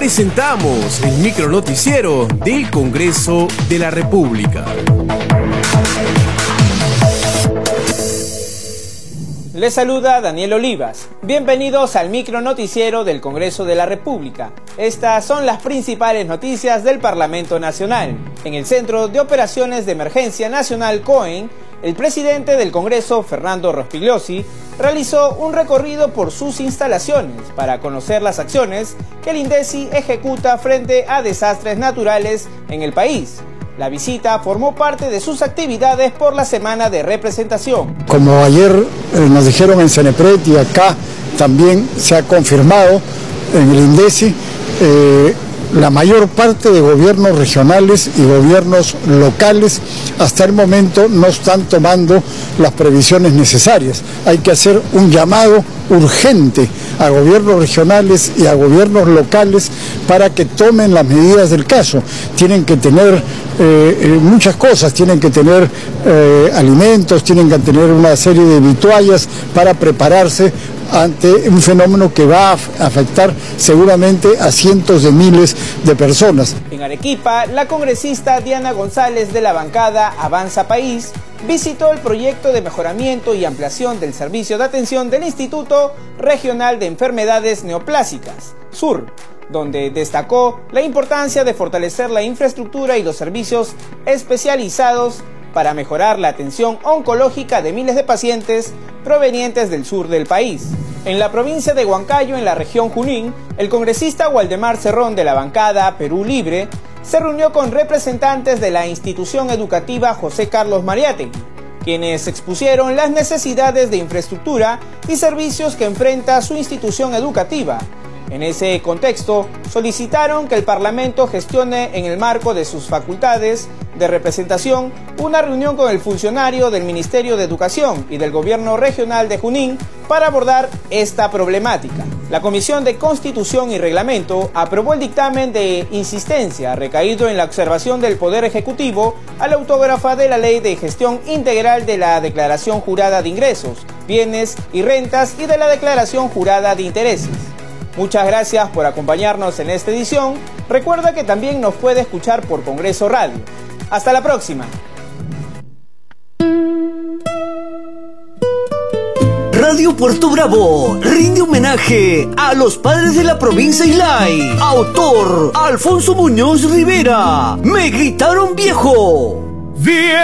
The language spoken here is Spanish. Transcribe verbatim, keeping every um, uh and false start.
presentamos el micronoticiero del Congreso de la República. Les saluda Daniel Olivas. Bienvenidos al micronoticiero del Congreso de la República. Estas son las principales noticias del Parlamento Nacional. En el Centro de Operaciones de Emergencia Nacional COEN, el presidente del Congreso, Fernando Rospigliosi, realizó un recorrido por sus instalaciones para conocer las acciones que el INDECI ejecuta frente a desastres naturales en el país. La visita formó parte de sus actividades por la semana de representación. Como ayer eh, nos dijeron en Cenepret y acá también se ha confirmado en el INDECI, eh, la mayor parte de gobiernos regionales y gobiernos locales hasta el momento no están tomando las previsiones necesarias. Hay que hacer un llamado urgente a gobiernos regionales y a gobiernos locales para que tomen las medidas del caso. Tienen que tener eh, muchas cosas, tienen que tener eh, alimentos, tienen que tener una serie de vituallas para prepararse ante un fenómeno que va a afectar seguramente a cientos de miles de personas. En Arequipa, la congresista Diana González de la bancada Avanza País visitó el proyecto de mejoramiento y ampliación del servicio de atención del Instituto Regional de Enfermedades Neoplásicas, SUR, donde destacó la importancia de fortalecer la infraestructura y los servicios especializados para mejorar la atención oncológica de miles de pacientes provenientes del sur del país. En la provincia de Huancayo, en la región Junín, el congresista Waldemar Cerrón de la bancada Perú Libre se reunió con representantes de la institución educativa José Carlos Mariátegui, quienes expusieron las necesidades de infraestructura y servicios que enfrenta su institución educativa. En ese contexto, solicitaron que el Parlamento gestione en el marco de sus facultades de representación una reunión con el funcionario del Ministerio de Educación y del Gobierno Regional de Junín para abordar esta problemática. La Comisión de Constitución y Reglamento aprobó el dictamen de insistencia recaído en la observación del Poder Ejecutivo a la autógrafa de la Ley de Gestión Integral de la Declaración Jurada de Ingresos, Bienes y Rentas y de la Declaración Jurada de Intereses. Muchas gracias por acompañarnos en esta edición. Recuerda que también nos puede escuchar por Congreso Radio. Hasta la próxima. Radio Puerto Bravo rinde homenaje a los padres de la provincia Islay. Autor Alfonso Muñoz Rivera. Me gritaron viejo. Bien.